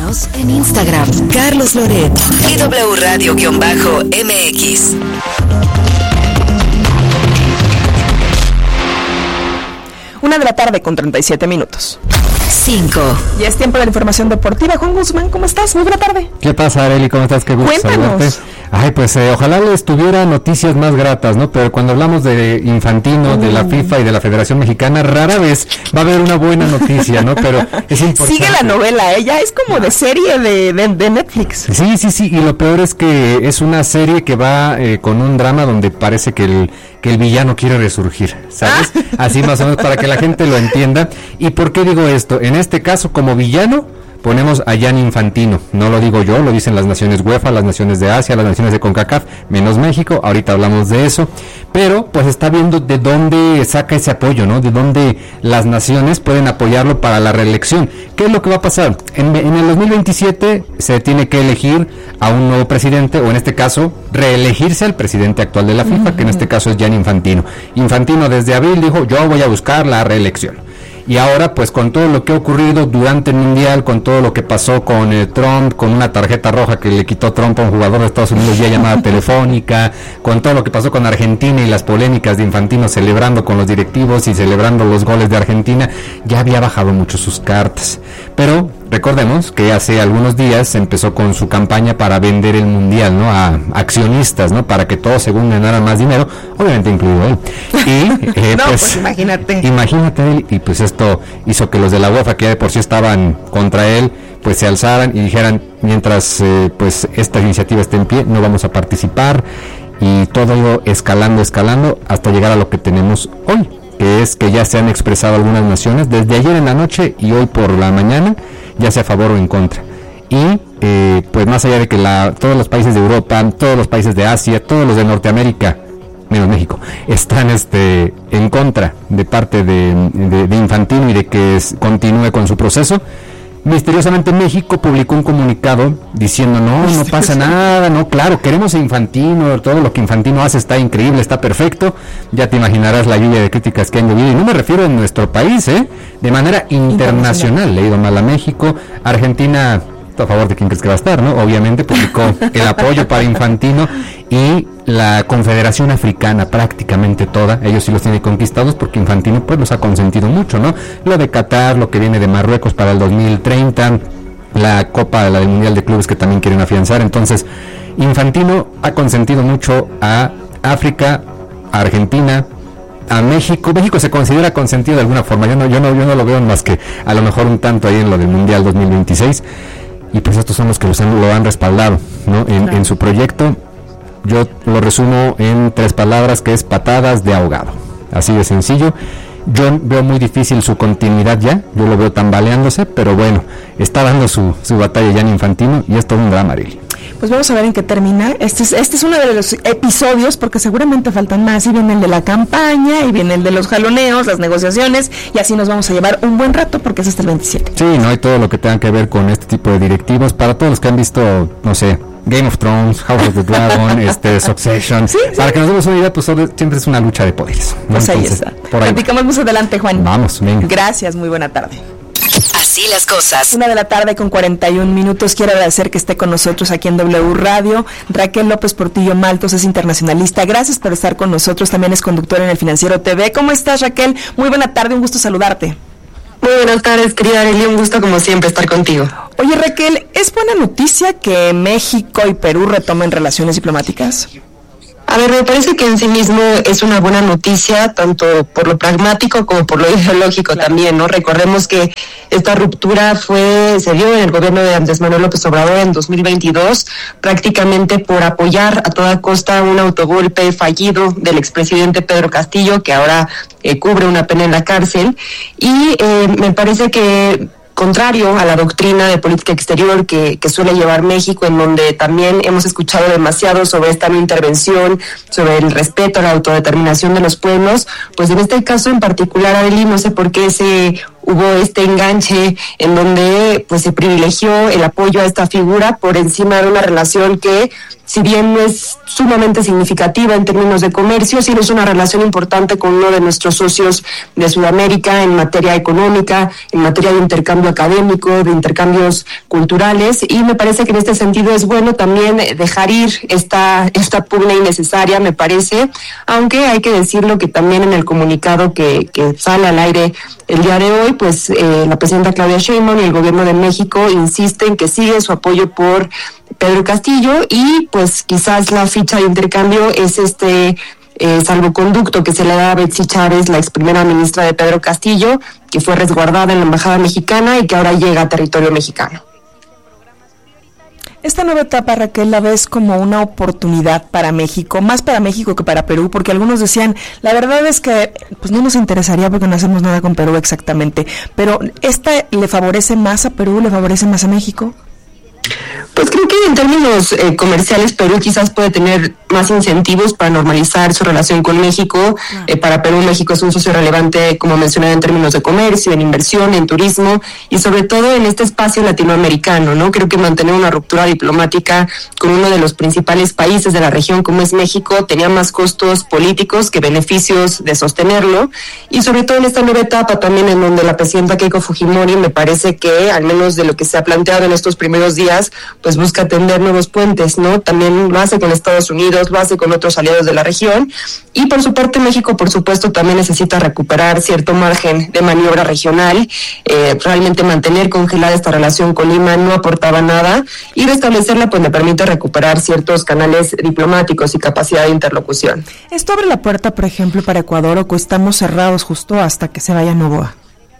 Síguenos en Instagram, Carlos Loret y W Radio-MX. 1:37 p.m. 5. Ya es tiempo de la información deportiva. Juan Guzmán, ¿cómo estás? Muy buena tarde. ¿Qué pasa, Arely? ¿Cómo estás? Qué gusto saludarte. Ay, pues ojalá les tuviera noticias más gratas, ¿no? Pero cuando hablamos de Infantino, de la FIFA y de la Federación Mexicana, rara vez va a haber una buena noticia, ¿no? Pero es importante. Sigue la novela, ella es como de serie de Netflix. Sí, y lo peor es que es una serie que va con un drama donde parece que el villano quiere resurgir, ¿sabes? Así más o menos para que la gente lo entienda. ¿Y por qué digo esto? En este caso, como villano, ponemos a Gianni Infantino. No lo digo yo, lo dicen las naciones UEFA, las naciones de Asia, las naciones de CONCACAF, menos México. Ahorita hablamos de eso. Pero, pues está viendo de dónde saca ese apoyo, ¿no? De dónde las naciones pueden apoyarlo para la reelección. ¿Qué es lo que va a pasar? En el 2027 se tiene que elegir a un nuevo presidente, o en este caso, reelegirse al presidente actual de la FIFA, que en este caso es Gianni Infantino. Infantino desde abril dijo, yo voy a buscar la reelección. Y ahora, pues con todo lo que ha ocurrido durante el Mundial, con todo lo que pasó con Trump, con una tarjeta roja que le quitó Trump a un jugador de Estados Unidos vía llamada telefónica, con todo lo que pasó con Argentina y las polémicas de Infantino celebrando con los directivos y celebrando los goles de Argentina, ya había bajado mucho sus cartas. Pero recordemos que hace algunos días empezó con su campaña para vender el Mundial, ¿no? A accionistas, ¿no? Para que todos según ganaran más dinero, obviamente incluido él. Y no, pues imagínate él, y pues esto hizo que los de la UEFA, que ya de por sí estaban contra él, pues se alzaran y dijeran, mientras pues esta iniciativa esté en pie, no vamos a participar, y todo iba escalando hasta llegar a lo que tenemos hoy, que es que ya se han expresado algunas naciones desde ayer en la noche y hoy por la mañana, ya sea a favor o en contra. Y pues más allá de que todos los países de Europa, todos los países de Asia, todos los de Norteamérica, menos México, están en contra de parte de Infantino y de que continúe con su proceso. Misteriosamente México publicó un comunicado diciendo no pasa nada, no, claro, queremos a Infantino, todo lo que Infantino hace está increíble, está perfecto. Ya te imaginarás la lluvia de críticas que han llovido, y no me refiero en nuestro país, de manera internacional. Le ha ido mal a México. Argentina, a favor de quién crees que va a estar, ¿no? Obviamente publicó el apoyo para Infantino, y la Confederación Africana prácticamente toda, ellos sí los tienen conquistados porque Infantino pues los ha consentido mucho, ¿no? Lo de Qatar, lo que viene de Marruecos para el 2030, la Copa, la del Mundial de Clubes que también quieren afianzar. Entonces, Infantino ha consentido mucho a África, a Argentina, a México. México se considera consentido de alguna forma, yo no lo veo más que a lo mejor un tanto ahí en lo del Mundial 2026, y pues estos son los que lo han respaldado, ¿no? En su proyecto. Yo lo resumo en 3 palabras, que es patadas de ahogado. Así de sencillo. Yo veo muy difícil su continuidad ya, yo lo veo tambaleándose, pero bueno, está dando su batalla Gianni Infantino, y es todo un drama, Arely. Pues vamos a ver en qué termina. Este es uno de los episodios, porque seguramente faltan más, y viene el de la campaña, y viene el de los jaloneos, las negociaciones, y así nos vamos a llevar un buen rato, porque es hasta el 27. Sí, no hay todo lo que tenga que ver con este tipo de directivos, para todos los que han visto, no sé, Game of Thrones, House of the Dragon, Succession. Sí. Para que nos demos una idea, pues siempre es una lucha de poderes, ¿no? Pues ahí está. Platicamos más adelante, Juan. Vamos, venga. Gracias, muy buena tarde. Así las cosas. 1:41 p.m. Quiero agradecer que esté con nosotros aquí en W Radio. Raquel López Portillo Maltos es internacionalista. Gracias por estar con nosotros. También es conductora en El Financiero TV. ¿Cómo estás, Raquel? Muy buena tarde, un gusto saludarte. Muy buenas tardes, querida Arely, un gusto como siempre estar contigo. Oye, Raquel, ¿es buena noticia que México y Perú retomen relaciones diplomáticas? A ver, me parece que en sí mismo es una buena noticia, tanto por lo pragmático como por lo ideológico, claro. También, ¿no? Recordemos que esta ruptura se dio en el gobierno de Andrés Manuel López Obrador en 2022, prácticamente por apoyar a toda costa un autogolpe fallido del expresidente Pedro Castillo, que ahora cubre una pena en la cárcel, y me parece que contrario a la doctrina de política exterior que suele llevar México, en donde también hemos escuchado demasiado sobre esta no intervención, sobre el respeto a la autodeterminación de los pueblos, pues en este caso en particular, Arely, no sé por qué se hubo este enganche en donde pues se privilegió el apoyo a esta figura por encima de una relación que, si bien no es sumamente significativa en términos de comercio, sí es una relación importante con uno de nuestros socios de Sudamérica en materia económica, en materia de intercambio académico, de intercambios culturales, y me parece que en este sentido es bueno también dejar ir esta pugna innecesaria, me parece, aunque hay que decirlo que también en el comunicado que sale al aire el día de hoy, pues la presidenta Claudia Sheinbaum y el gobierno de México insisten que sigue su apoyo por Pedro Castillo, y pues quizás la ficha de intercambio es este salvoconducto que se le da a Betsy Chávez, la ex primera ministra de Pedro Castillo, que fue resguardada en la embajada mexicana y que ahora llega a territorio mexicano. Esta nueva etapa, Raquel, la ves como una oportunidad para México, más para México que para Perú, porque algunos decían, la verdad es que pues no nos interesaría porque no hacemos nada con Perú exactamente, pero ¿esta le favorece más a Perú, le favorece más a México? Pues creo que en términos comerciales Perú quizás puede tener más incentivos para normalizar su relación con México. Para Perú, México es un socio relevante, como mencioné, en términos de comercio, en inversión, en turismo y sobre todo en este espacio latinoamericano, ¿no? Creo que mantener una ruptura diplomática con uno de los principales países de la región como es México tenía más costos políticos que beneficios de sostenerlo, y sobre todo en esta nueva etapa también en donde la presidenta Keiko Fujimori me parece que, al menos de lo que se ha planteado en estos primeros días, pues busca tender nuevos puentes, ¿no? También lo hace con Estados Unidos, lo hace con otros aliados de la región, y por su parte México, por supuesto, también necesita recuperar cierto margen de maniobra regional. Realmente mantener congelada esta relación con Lima no aportaba nada, y restablecerla pues le permite recuperar ciertos canales diplomáticos y capacidad de interlocución. ¿Esto abre la puerta, por ejemplo, para Ecuador, o estamos cerrados justo hasta que se vaya Noboa?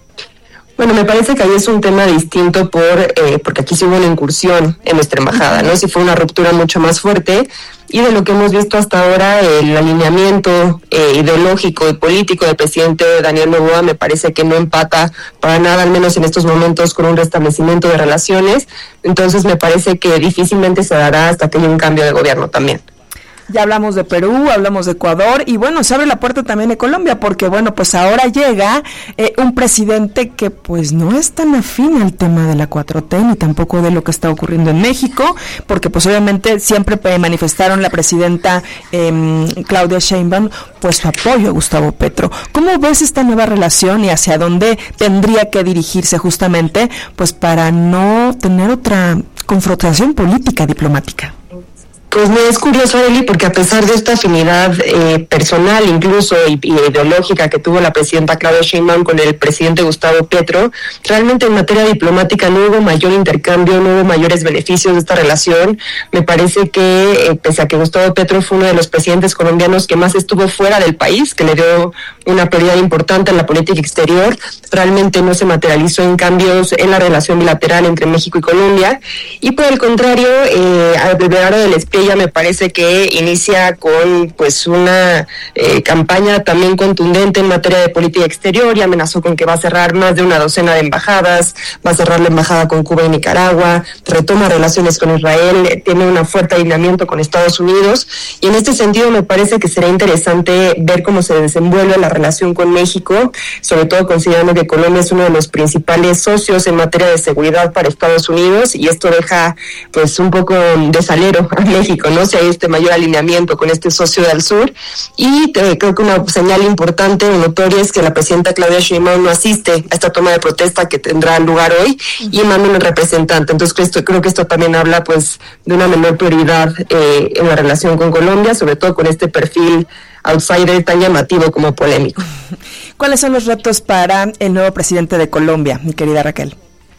Bueno, me parece que ahí es un tema distinto porque aquí sí hubo una incursión en nuestra embajada, ¿no? Sí fue una ruptura mucho más fuerte, y de lo que hemos visto hasta ahora, el alineamiento ideológico y político del presidente Daniel Noboa me parece que no empata para nada, al menos en estos momentos, con un restablecimiento de relaciones. Entonces me parece que difícilmente se dará hasta que haya un cambio de gobierno también. Ya hablamos de Perú, hablamos de Ecuador, y bueno, se abre la puerta también de Colombia, porque bueno, pues ahora llega un presidente que pues no es tan afín al tema de la 4T, ni tampoco de lo que está ocurriendo en México, porque pues obviamente siempre manifestaron la presidenta Claudia Sheinbaum pues su apoyo a Gustavo Petro. ¿Cómo ves esta nueva relación y hacia dónde tendría que dirigirse justamente pues para no tener otra confrontación política diplomática? Pues me es curioso, Eli, porque a pesar de esta afinidad personal, incluso y ideológica que tuvo la presidenta Claudia Sheinbaum con el presidente Gustavo Petro, realmente en materia diplomática no hubo mayor intercambio, no hubo mayores beneficios de esta relación. Me parece que, pese a que Gustavo Petro fue uno de los presidentes colombianos que más estuvo fuera del país, que le dio una prioridad importante en la política exterior, realmente no se materializó en cambios en la relación bilateral entre México y Colombia. Y por el contrario, Alvarado del Espriella me parece que inicia con pues una campaña también contundente en materia de política exterior, y amenazó con que va a cerrar más de una docena de embajadas, va a cerrar la embajada con Cuba y Nicaragua, retoma relaciones con Israel, tiene un fuerte alineamiento con Estados Unidos, y en este sentido me parece que será interesante ver cómo se desenvuelve la relación con México, sobre todo considerando que Colombia es uno de los principales socios en materia de seguridad para Estados Unidos, y esto deja pues un poco de salero a México, ¿no? Si hay este mayor alineamiento con este socio del sur. Y creo que una señal importante o notoria es que la presidenta Claudia Sheinbaum no asiste a esta toma de protesta que tendrá lugar hoy, y manda un representante. Entonces creo que esto también habla pues de una menor prioridad en la relación con Colombia, sobre todo con este perfil outsider tan llamativo como polémico. ¿Cuáles son los retos para el nuevo presidente de Colombia, mi querida Raquel?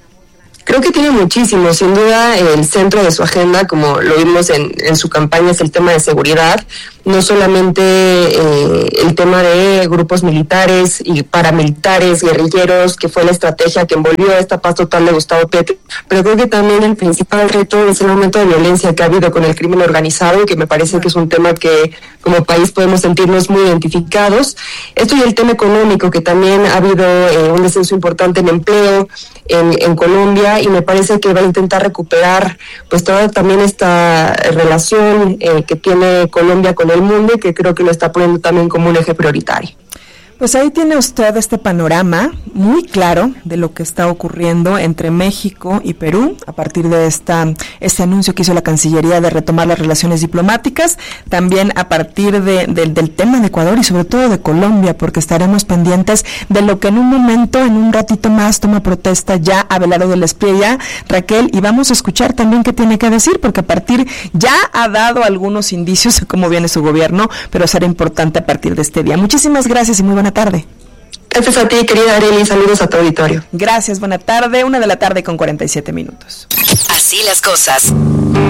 Creo que tiene muchísimo, sin duda el centro de su agenda, como lo vimos en su campaña, es el tema de seguridad, no solamente el tema de grupos militares y paramilitares, guerrilleros, que fue la estrategia que envolvió a esta paz total de Gustavo Petro, pero creo que también el principal reto es el aumento de violencia que ha habido con el crimen organizado, que me parece que es un tema que como país podemos sentirnos muy identificados. Esto y el tema económico, que también ha habido un descenso importante en empleo en Colombia, y me parece que va a intentar recuperar pues toda también esta relación que tiene Colombia con el mundo, y que creo que lo está poniendo también como un eje prioritario. Pues ahí tiene usted este panorama muy claro de lo que está ocurriendo entre México y Perú a partir de este anuncio que hizo la Cancillería de retomar las relaciones diplomáticas, también a partir del tema de Ecuador y sobre todo de Colombia, porque estaremos pendientes de lo que en un ratito más toma protesta ya Abelardo del Espriella, Raquel, y vamos a escuchar también qué tiene que decir, porque a partir ya ha dado algunos indicios de cómo viene su gobierno, pero será importante a partir de este día. Muchísimas gracias y muy buena tarde. Gracias a ti, querida Arely, saludos a tu auditorio. Gracias, buena tarde, 1:47 p.m. Así las cosas.